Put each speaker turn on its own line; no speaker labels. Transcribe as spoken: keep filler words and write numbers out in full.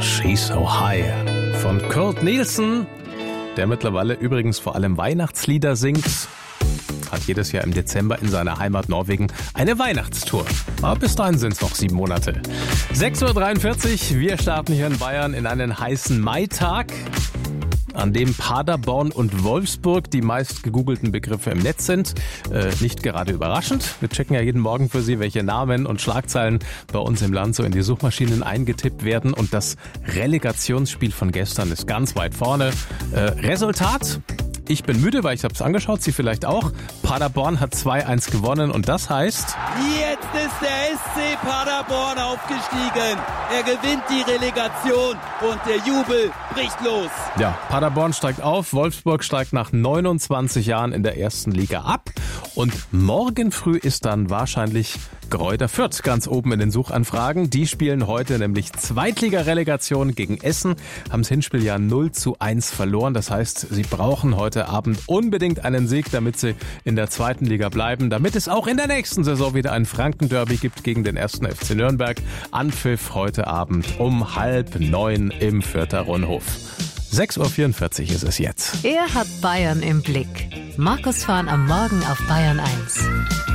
She's So High von Kurt Nielsen, der mittlerweile übrigens vor allem Weihnachtslieder singt. Hat jedes Jahr im Dezember in seiner Heimat Norwegen eine Weihnachtstour. Aber bis dahin sind es noch sieben Monate. sechs Uhr dreiundvierzig, wir starten hier in Bayern in einen heißen Maitag, an dem Paderborn und Wolfsburg die meist gegoogelten Begriffe im Netz sind. Äh, nicht gerade überraschend. Wir checken ja jeden Morgen für Sie, welche Namen und Schlagzeilen bei uns im Land so in die Suchmaschinen eingetippt werden. Und das Relegationsspiel von gestern ist ganz weit vorne. Äh, Resultat? Ich bin müde, weil ich habe es angeschaut, Sie vielleicht auch. Paderborn hat zwei eins gewonnen und das heißt...
Jetzt ist der S C Paderborn aufgestiegen. Er gewinnt die Relegation und der Jubel bricht los.
Ja, Paderborn steigt auf, Wolfsburg steigt nach neunundzwanzig Jahren in der ersten Liga ab. Und morgen früh ist dann wahrscheinlich Greuther Fürth ganz oben in den Suchanfragen. Die spielen heute nämlich Zweitliga-Relegation gegen Essen, haben das Hinspiel ja null zu eins verloren. Das heißt, sie brauchen heute Abend unbedingt einen Sieg, damit sie in der zweiten Liga bleiben, damit es auch in der nächsten Saison wieder ein Franken-Derby gibt gegen den ersten F C Nürnberg. Anpfiff heute Abend um halb neun im Fürther Rundhof. sechs Uhr vierundvierzig ist es jetzt.
Er hat Bayern im Blick. Markus Fahn am Morgen auf Bayern eins.